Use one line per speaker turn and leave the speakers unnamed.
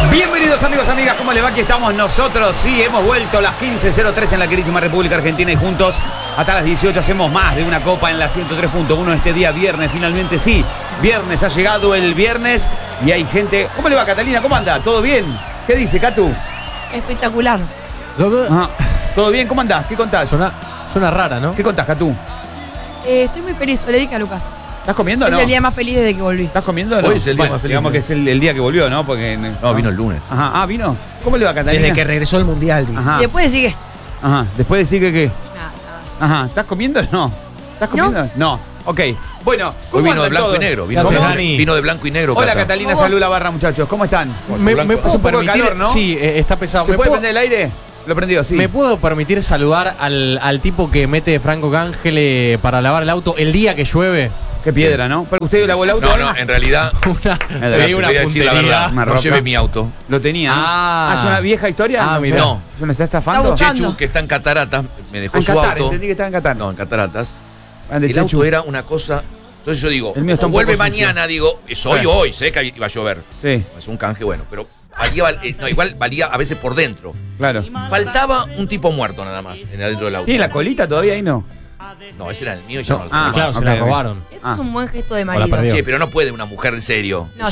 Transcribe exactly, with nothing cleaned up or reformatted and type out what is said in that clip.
Bienvenidos amigos, amigas, ¿cómo les va? Aquí estamos nosotros, sí, hemos vuelto a las quince cero tres en la queridísima República Argentina y juntos hasta las dieciocho hacemos más de una copa en la ciento tres punto uno este día viernes, finalmente sí, viernes, ha llegado el viernes y hay gente... ¿Cómo le va, Catalina? ¿Cómo anda? ¿Todo bien? ¿Qué dice, Catu?
Espectacular.
Ajá. ¿Todo bien? ¿Cómo andás? ¿Qué contás?
Suena, suena rara, ¿no?
¿Qué contás, Catu?
Eh, estoy muy feliz, le dije a Lucas.
¿Estás comiendo o
Es
no?
el día más feliz desde que volví.
¿Estás comiendo o no?
Hoy es el día
Bueno,
más feliz.
digamos que es el, el día que volvió, ¿no? Porque...
No, vino el lunes.
Ajá, ah, ¿vino? ¿Cómo le va, Catalina?
Desde que regresó al Mundial, dice.
Ajá,
Y después sigue.
ajá. Después decir que qué.
Nada, nada.
Ajá, ¿estás comiendo o no? ¿Estás comiendo? No. Ok. Bueno,
Hoy
¿cómo
vino de
andan
blanco
todos?
y negro. Vino,
Gracias,
de,
Dani.
vino de blanco y negro.
Hola,
Cata.
Catalina,
¿Cómo
salud la barra, muchachos. ¿Cómo están?
Me,
blanco.
me
Hace
puedo
un poco de
permitir.
calor, ¿no?
Sí, eh, está pesado.
¿Se
¿Me
puede
puedo,
prender el aire? Lo prendió, sí.
¿Me puedo permitir saludar al, al tipo que mete Franco Cángele para lavar el auto el día que llueve?
Qué piedra, ¿no? ¿Pero usted lavó el auto?
No, no, en realidad,
Una,
verdad,
hay una
te voy a decir la
puntería.
verdad.
Una
No
roca.
lleve mi auto.
Lo tenía. ¿no?
Ah.
Ah, ¿es una vieja historia?
Ah,
no,
mira.
sé.
No.
¿Se nos está estafando?
Está buscando.
Chechu, que está en Cataratas, me dejó
En
su
Qatar,
auto.
entendí que estaba en Qatar.
No, en Cataratas.
Ande,
El
Chechu.
auto era una cosa. Entonces yo digo,
El mío está un
vuelve
poco sucio.
mañana, digo, es hoy
Bueno.
o hoy, sé que iba a llover.
Sí,
Es un canje bueno, pero valía, val- eh, no, igual valía a veces por dentro.
claro.
Faltaba un tipo muerto nada más en adentro del auto.
¿Tiene la colita todavía ahí no?
No, ese era el mío y yo no,
No,
lo sé.
ah,
claro, se
ok,
la
ok.
robaron.
Eso
Ah.
es un buen gesto de
O la
marido.
perdió.
Che, pero no puede una mujer en serio.
No,